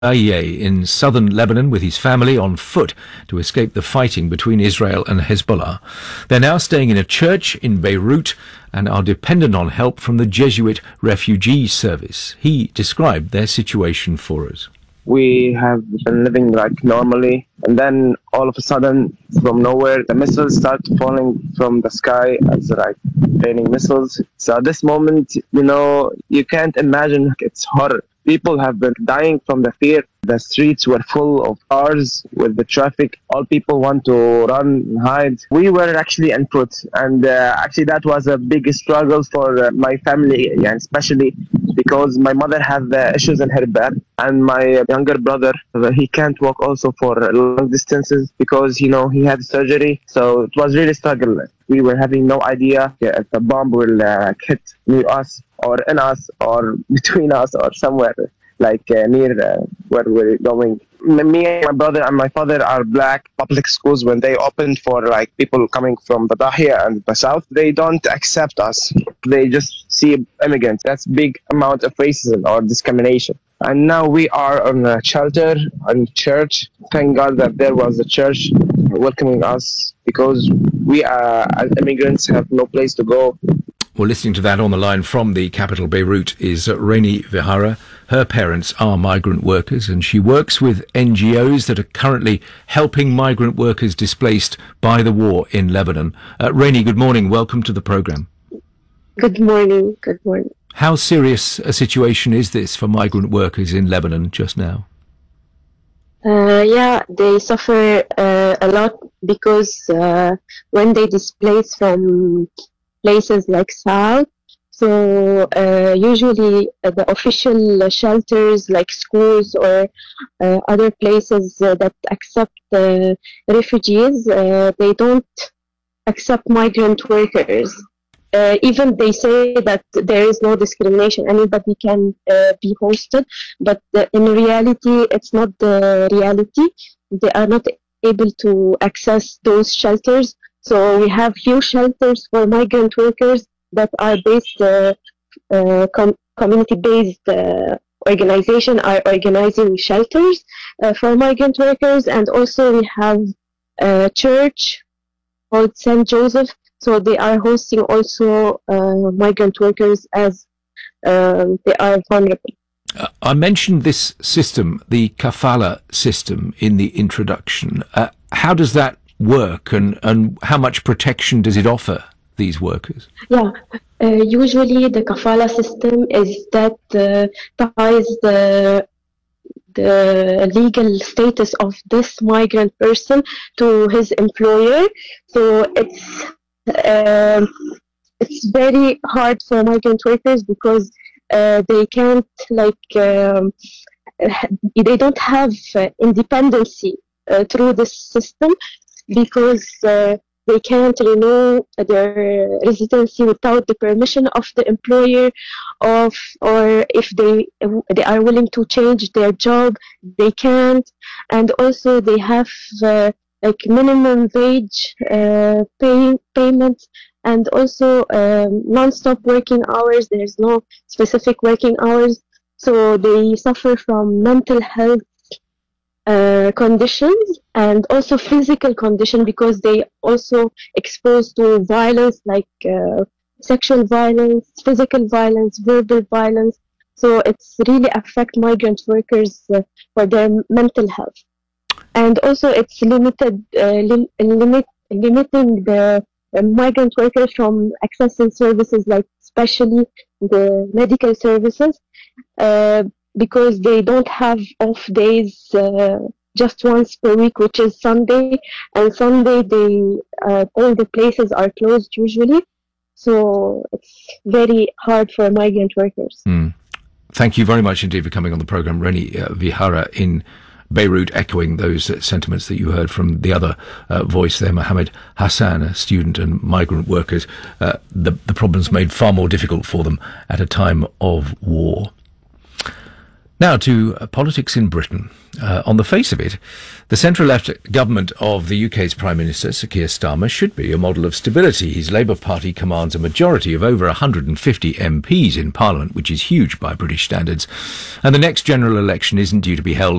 in southern Lebanon with his family on foot to escape the fighting between Israel and Hezbollah. They're now staying in a church in Beirut and are dependent on help from the Jesuit Refugee Service. He described their situation for us. We have been living like normally, and then all of a sudden, from nowhere, the missiles start falling from the sky as like raining missiles. So at this moment, you can't imagine. It's horror. People have been dying from the fear. The streets were full of cars with the traffic. All people want to run and hide. We were actually en route, and actually that was a big struggle for my family, especially because my mother had issues in her back, and my younger brother, he can't walk also for long distances because, he had surgery. So it was really a struggle. We were having no idea if a bomb will hit near us or in us or between us or somewhere like near where we're going. Me and my brother and my father are black public schools. When they opened for like people coming from the Dahia and the south, they don't accept us. They just see immigrants. That's big amount of racism or discrimination. And now we are on a shelter and church. Thank God that there was a church welcoming us because we as immigrants have no place to go. Well, listening to that on the line from the capital, Beirut, is Rainy Vihara. Her parents are migrant workers, and she works with NGOs that are currently helping migrant workers displaced by the war in Lebanon. Rainy, good morning. Welcome to the programme. Good morning. Good morning. How serious a situation is this for migrant workers in Lebanon just now? They suffer a lot because when they displace from places like South, so usually the official shelters like schools or other places that accept refugees, they don't accept migrant workers. Even they say that there is no discrimination, anybody can be hosted, but in reality, it's not the reality. They are not able to access those shelters. So we have few shelters for migrant workers that are based, community-based organization are organizing shelters for migrant workers, and also we have a church called St. Joseph. So they are hosting also migrant workers as they are vulnerable. I mentioned this system, the kafala system, in the introduction. How does that work, and how much protection does it offer these workers? Usually the kafala system is that ties the legal status of this migrant person to his employer. So it's very hard for migrant workers because they can't they don't have independency through this system, because they can't renew their residency without the permission of the employer, or if they are willing to change their job, they can't. And also they have minimum wage payments, and also non-stop working hours. There's no specific working hours, so they suffer from mental health conditions and also physical condition, because they also exposed to violence like sexual violence, physical violence, verbal violence. So it's really affect migrant workers for their mental health. And also it's limiting the migrant workers from accessing services, like especially the medical services, because they don't have off days just once per week, which is Sunday. And Sunday all the places are closed usually. So it's very hard for migrant workers. Thank you very much indeed for coming on the programme, Rainy Vihara in Beirut, echoing those sentiments that you heard from the other voice there, Mohammed Hassan, a student and migrant workers. The problems made far more difficult for them at a time of war. Now to politics in Britain. On the face of it, the centre-left government of the UK's Prime Minister, Sir Keir Starmer, should be a model of stability. His Labour Party commands a majority of over 150 MPs in Parliament, which is huge by British standards. And the next general election isn't due to be held